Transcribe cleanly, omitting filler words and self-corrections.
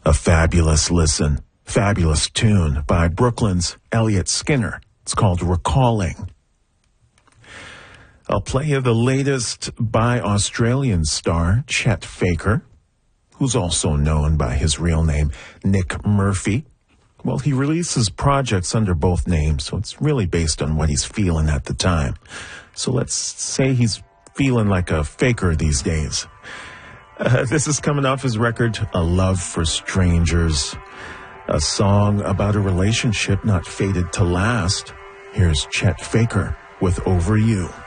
A fabulous listen, fabulous tune by Brooklyn's Elliot Skinner. It's called Recalling. I'll play you the latest by Australian star Chet Faker, who's also known by his real name, Nick Murphy. Well, he releases projects under both names, so it's really based on what he's feeling at the time. So let's say he's feeling like a faker these days. This is coming off his record, A Love for Strangers, a song about a relationship not fated to last. Here's Chet Faker with Over You.